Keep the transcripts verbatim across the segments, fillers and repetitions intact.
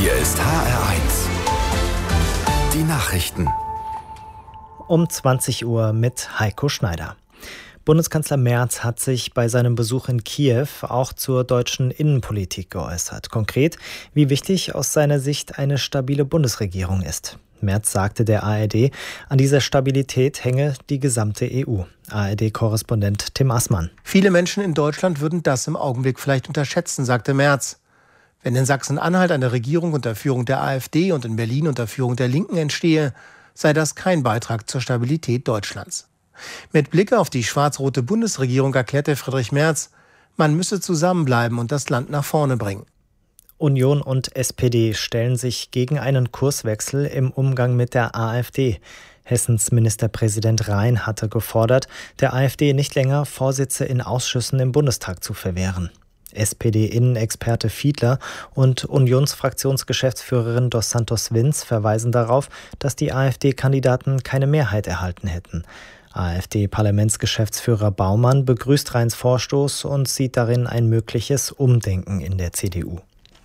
Hier ist H R eins. Die Nachrichten. Um zwanzig Uhr mit Heiko Schneider. Bundeskanzler Merz hat sich bei seinem Besuch in Kiew auch zur deutschen Innenpolitik geäußert. Konkret, wie wichtig aus seiner Sicht eine stabile Bundesregierung ist. Merz sagte der A R D, an dieser Stabilität hänge die gesamte E U. A R D-Korrespondent Tim Assmann. Viele Menschen in Deutschland würden das im Augenblick vielleicht unterschätzen, sagte Merz. Wenn in Sachsen-Anhalt eine Regierung unter Führung der AfD und in Berlin unter Führung der Linken entstehe, sei das kein Beitrag zur Stabilität Deutschlands. Mit Blick auf die schwarz-rote Bundesregierung erklärte Friedrich Merz, man müsse zusammenbleiben und das Land nach vorne bringen. Union und S P D stellen sich gegen einen Kurswechsel im Umgang mit der AfD. Hessens Ministerpräsident Rhein hatte gefordert, der AfD nicht länger Vorsitze in Ausschüssen im Bundestag zu verwehren. S P D-Innenexperte Fiedler und Unionsfraktionsgeschäftsführerin Dos Santos Vinz verweisen darauf, dass die AfD-Kandidaten keine Mehrheit erhalten hätten. AfD-Parlamentsgeschäftsführer Baumann begrüßt Rheins Vorstoß und sieht darin ein mögliches Umdenken in der C D U.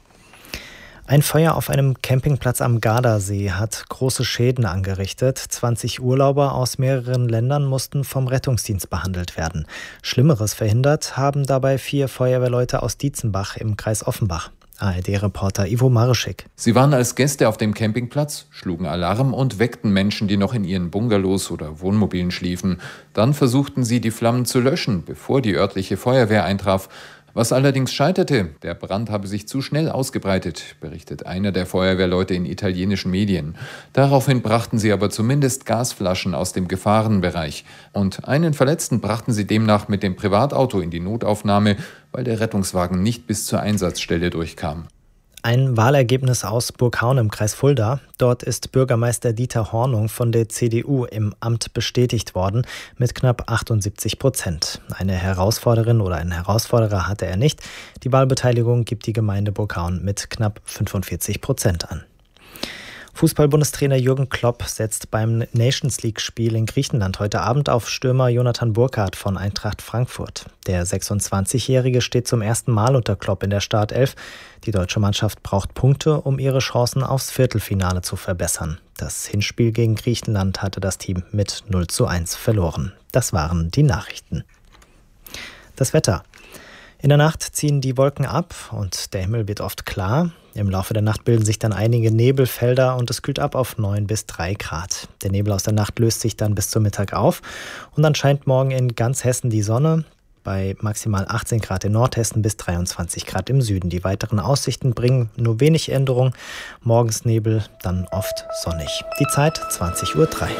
Ein Feuer auf einem Campingplatz am Gardasee hat große Schäden angerichtet. zwanzig Urlauber aus mehreren Ländern mussten vom Rettungsdienst behandelt werden. Schlimmeres verhindert haben dabei vier Feuerwehrleute aus Dietzenbach im Kreis Offenbach. A R D-Reporter Ivo Marischek. Sie waren als Gäste auf dem Campingplatz, schlugen Alarm und weckten Menschen, die noch in ihren Bungalows oder Wohnmobilen schliefen. Dann versuchten sie, die Flammen zu löschen, bevor die örtliche Feuerwehr eintraf. Was allerdings scheiterte, der Brand habe sich zu schnell ausgebreitet, berichtet einer der Feuerwehrleute in italienischen Medien. Daraufhin brachten sie aber zumindest Gasflaschen aus dem Gefahrenbereich. Und einen Verletzten brachten sie demnach mit dem Privatauto in die Notaufnahme, weil der Rettungswagen nicht bis zur Einsatzstelle durchkam. Ein Wahlergebnis aus Burghaun im Kreis Fulda. Dort ist Bürgermeister Dieter Hornung von der C D U im Amt bestätigt worden mit knapp achtundsiebzig Prozent. Eine Herausforderin oder einen Herausforderer hatte er nicht. Die Wahlbeteiligung gibt die Gemeinde Burghaun mit knapp fünfundvierzig Prozent an. Fußball-Bundestrainer Jürgen Klopp setzt beim Nations-League-Spiel in Griechenland heute Abend auf Stürmer Jonathan Burkardt von Eintracht Frankfurt. Der sechsundzwanzigjährige steht zum ersten Mal unter Klopp in der Startelf. Die deutsche Mannschaft braucht Punkte, um ihre Chancen aufs Viertelfinale zu verbessern. Das Hinspiel gegen Griechenland hatte das Team mit null zu eins verloren. Das waren die Nachrichten. Das Wetter. In der Nacht ziehen die Wolken ab und der Himmel wird oft klar. Im Laufe der Nacht bilden sich dann einige Nebelfelder und es kühlt ab auf neun bis drei Grad. Der Nebel aus der Nacht löst sich dann bis zum Mittag auf und dann scheint morgen in ganz Hessen die Sonne. Bei maximal achtzehn Grad in Nordhessen bis dreiundzwanzig Grad im Süden. Die weiteren Aussichten bringen nur wenig Änderung. Morgens Nebel, dann oft sonnig. Die Zeit zwanzig Uhr drei.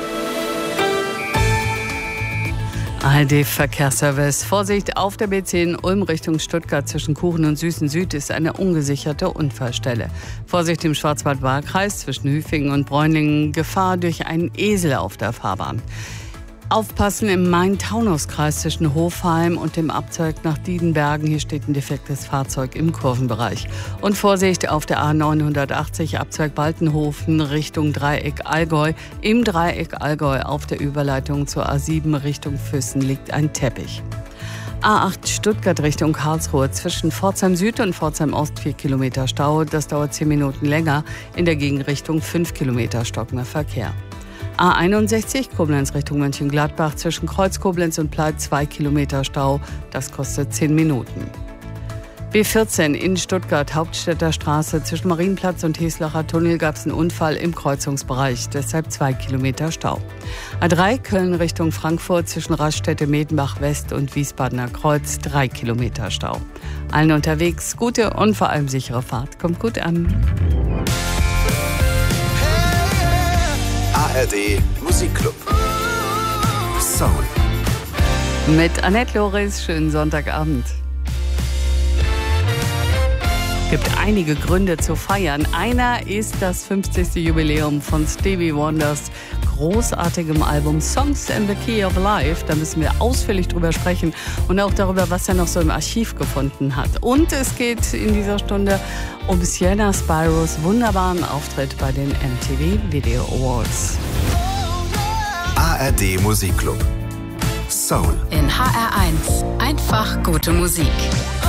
A R D-Verkehrsservice. Vorsicht, auf der B zehn Ulm Richtung Stuttgart zwischen Kuchen und Süßen Süd ist eine ungesicherte Unfallstelle. Vorsicht im Schwarzwald-Baar-Kreis zwischen Hüfingen und Bräunlingen. Gefahr durch einen Esel auf der Fahrbahn. Aufpassen im Main-Taunus-Kreis zwischen Hofheim und dem Abzweig nach Diedenbergen. Hier steht ein defektes Fahrzeug im Kurvenbereich. Und Vorsicht auf der A neunhundertachtzig Abzweig Baltenhofen Richtung Dreieck Allgäu. Im Dreieck Allgäu auf der Überleitung zur A sieben Richtung Füssen liegt ein Teppich. A acht Stuttgart Richtung Karlsruhe zwischen Pforzheim Süd und Pforzheim Ost vier Kilometer Stau. Das dauert zehn Minuten länger. In der Gegenrichtung fünf Kilometer stockender Verkehr. A einundsechzig Koblenz Richtung Mönchengladbach zwischen Kreuz Koblenz und Pleit zwei Kilometer Stau. Das kostet zehn Minuten. B vierzehn in Stuttgart Hauptstädter Straße zwischen Marienplatz und Heslacher Tunnel gab es einen Unfall im Kreuzungsbereich. Deshalb zwei Kilometer Stau. A drei Köln Richtung Frankfurt zwischen Raststätte Medenbach West und Wiesbadener Kreuz drei Kilometer Stau. Allen unterwegs gute und vor allem sichere Fahrt. Kommt gut an. A R D Musikclub. Soul. Mit Annette Loris, schönen Sonntagabend. Es gibt einige Gründe zu feiern. Einer ist das fünfzigste Jubiläum von Stevie Wonders großartigem Album Songs in the Key of Life. Da müssen wir ausführlich drüber sprechen und auch darüber, was er noch so im Archiv gefunden hat. Und es geht in dieser Stunde um Sienna Spiros wunderbaren Auftritt bei den M T V Video Awards. A R D Musikclub. Soul. In H R eins. Einfach gute Musik.